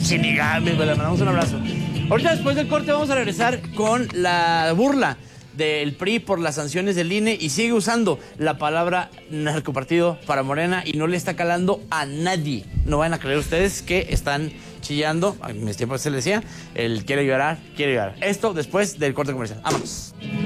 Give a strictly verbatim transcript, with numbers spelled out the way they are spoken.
Shinigami, le mandamos un abrazo. Ahorita después del corte vamos a regresar con la burla del P R I por las sanciones del I N E y sigue usando la palabra narcopartido para Morena y no le está calando a nadie. No van a creer ustedes que están chillando, en mis tiempos se le decía, el quiere llorar, quiere llorar. Esto después del corte comercial. Vámonos.